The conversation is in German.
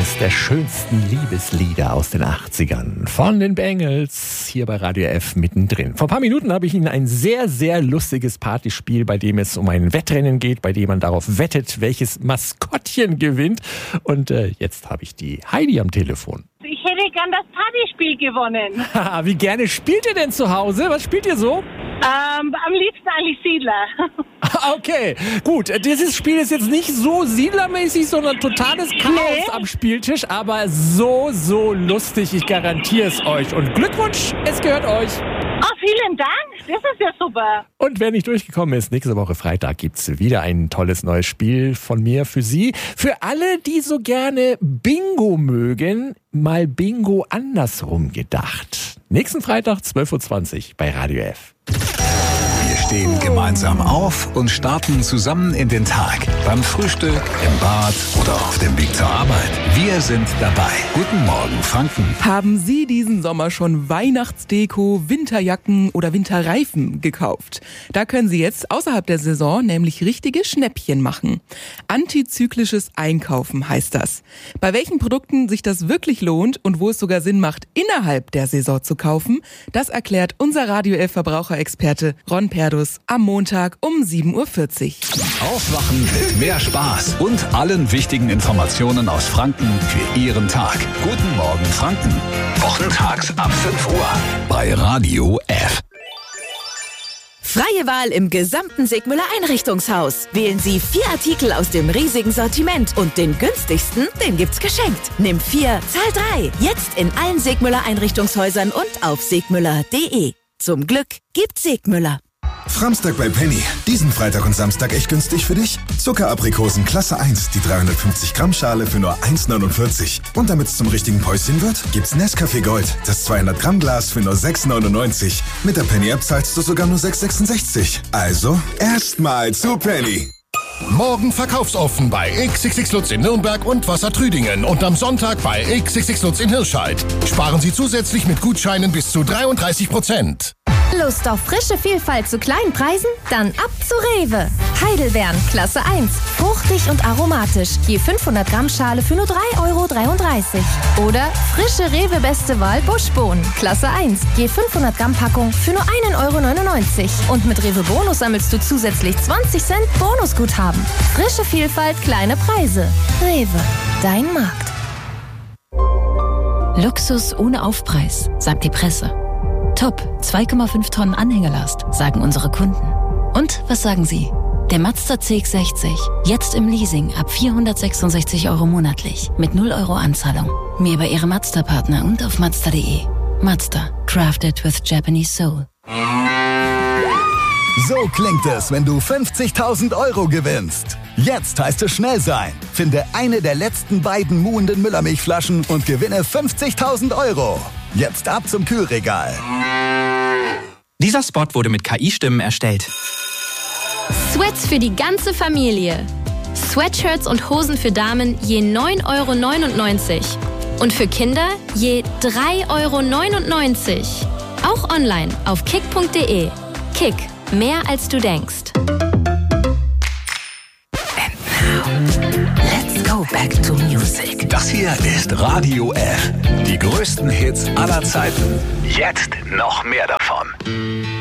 Eines der schönsten Liebeslieder aus den 80ern von den Bangles hier bei Radio F mittendrin. Vor ein paar Minuten habe ich Ihnen ein sehr, sehr lustiges Partyspiel, bei dem es um ein Wettrennen geht, bei dem man darauf wettet, welches Maskottchen gewinnt. Und jetzt habe ich die Heidi am Telefon. Ich hätte gern das Partyspiel gewonnen. Wie gerne spielt ihr denn zu Hause? Was spielt ihr so? Am liebsten eigentlich Siedler. Okay, gut. Dieses Spiel ist jetzt nicht so siedlermäßig, sondern totales Chaos am Spieltisch, aber so lustig. Ich garantiere es euch. Und Glückwunsch, es gehört euch. Vielen Dank. Das ist ja super. Und wer nicht durchgekommen ist, nächste Woche Freitag gibt's wieder ein tolles neues Spiel von mir für Sie. Für alle, die so gerne Bingo mögen, mal Bingo andersrum gedacht. Nächsten Freitag 12.20 Uhr bei Radio F. Wir stehen gemeinsam auf und starten zusammen in den Tag. Beim Frühstück, im Bad oder auf dem Weg zur Arbeit. Wir sind dabei. Guten Morgen, Franken. Haben Sie diesen Sommer schon Weihnachtsdeko, Winterjacken oder Winterreifen gekauft? Da können Sie jetzt außerhalb der Saison nämlich richtige Schnäppchen machen. Antizyklisches Einkaufen heißt das. Bei welchen Produkten sich das wirklich lohnt und wo es sogar Sinn macht, innerhalb der Saison zu kaufen, das erklärt unser Radio F Verbraucherexperte Ron Perdus am Montag um 7.40 Uhr. Aufwachen mit mehr Spaß und allen wichtigen Informationen aus Franken für Ihren Tag. Guten Morgen, Franken. Wochentags ab 5 Uhr bei Radio F. Freie Wahl im gesamten Sigmüller Einrichtungshaus. Wählen Sie 4 Artikel aus dem riesigen Sortiment und den günstigsten, den gibt's geschenkt. Nimm 4, zahl 3. Jetzt in allen Sigmüller Einrichtungshäusern und auf sigmüller.de. Zum Glück gibt's Sigmüller. Framstag bei Penny. Diesen Freitag und Samstag echt günstig für dich? Zuckeraprikosen Klasse 1, die 350 Gramm Schale für nur 1,49. Und damit es zum richtigen Päuschen wird, gibt's Nescafé Gold, das 200 Gramm Glas für nur 6,99. Mit der Penny-App zahlst du sogar nur 6,66. Also, erstmal zu Penny. Morgen verkaufsoffen bei XXX Lutz in Nürnberg und Wassertrüdingen und am Sonntag bei XXX Lutz in Hirscheid. Sparen Sie zusätzlich mit Gutscheinen bis zu 33%. Lust auf frische Vielfalt zu kleinen Preisen? Dann ab zu Rewe. Heidelbeeren, Klasse 1. Fruchtig und aromatisch. Je 500 Gramm Schale für nur 3,33 €. Oder frische Rewe Beste Wahl Buschbohnen, Klasse 1. Je 500 Gramm Packung für nur 1,99 €. Und mit Rewe Bonus sammelst du zusätzlich 20 Cent Bonusguthaben. Frische Vielfalt, kleine Preise. Rewe, dein Markt. Luxus ohne Aufpreis, sagt die Presse. Top, 2,5 Tonnen Anhängelast, sagen unsere Kunden. Und was sagen Sie? Der Mazda CX-60, jetzt im Leasing ab 466 € monatlich, mit 0 € Anzahlung. Mehr bei Ihrem Mazda-Partner und auf Mazda.de. Mazda, crafted with Japanese soul. So klingt es, wenn du 50.000 € gewinnst. Jetzt heißt es schnell sein. Finde eine der letzten beiden muhenden Müllermilchflaschen und gewinne 50.000 €. Jetzt ab zum Kühlregal. Dieser Spot wurde mit KI-Stimmen erstellt. Sweats für die ganze Familie. Sweatshirts und Hosen für Damen je 9,99 € und für Kinder je 3,99 €. Auch online auf kick.de. Kick, mehr als du denkst. Let's go back to music. Das hier ist Radio F. Die größten Hits aller Zeiten. Jetzt noch mehr davon.